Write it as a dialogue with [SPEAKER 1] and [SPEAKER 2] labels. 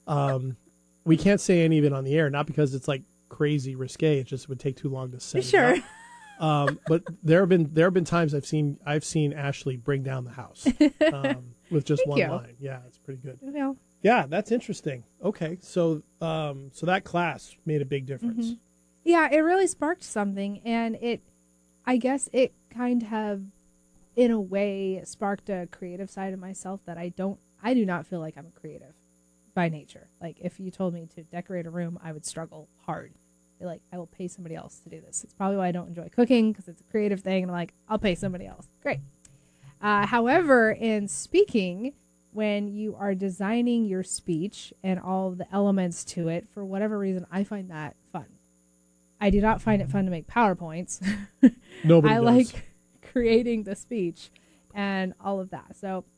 [SPEAKER 1] We can't say any of it on the air, not because it's like crazy risque. It just would take too long to set
[SPEAKER 2] Sure.
[SPEAKER 1] it up. But there have been times I've seen Ashley bring down the house with just
[SPEAKER 2] Thank
[SPEAKER 1] one
[SPEAKER 2] you.
[SPEAKER 1] line. Yeah, it's pretty good.
[SPEAKER 2] Well,
[SPEAKER 1] Yeah, that's interesting. Okay, so so that class made a big difference.
[SPEAKER 2] yeah, it really sparked something, and I guess it kind of, in a way, sparked a creative side of myself that I do not feel like I'm creative by nature. Like, if you told me to decorate a room, I would struggle hard. Like, I will pay somebody else to do this. It's probably why I don't enjoy cooking, because it's a creative thing, and I'm like, I'll pay somebody else. Great. However, in speaking, when you are designing your speech and all of the elements to it, for whatever reason, I find that fun. I do not find it fun to make PowerPoints.
[SPEAKER 1] Nobody
[SPEAKER 2] I
[SPEAKER 1] does.
[SPEAKER 2] like creating the speech and all of that. So